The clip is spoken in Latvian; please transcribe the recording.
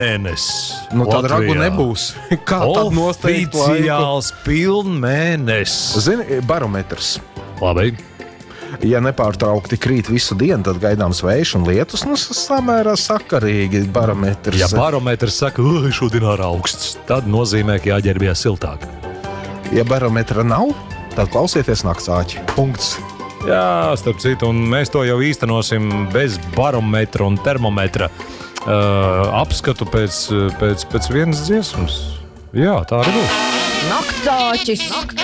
Mēnesis. Nu, tad ragu nebūs. Kā tad nosteikt laiku? Oficiāls pilnmēnesis. Zini, barometrs. Labi. Ja nepārtraukti krīt visu dienu, tad gaidāms vējš un lietus. Nu, samērā sakarīgi barometrs. Ja barometrs saka, šodien ir augsts, tad nozīmē, ka jāģērbjas siltāk. Ja barometra nav, tad klausieties naktsāķi. Punkts. Jā, starp citu, un mēs to jau īstenosim bez barometra un termometra apskatu pēc vienas dziesmas. Jā, tā arī būs. Naktsāķis.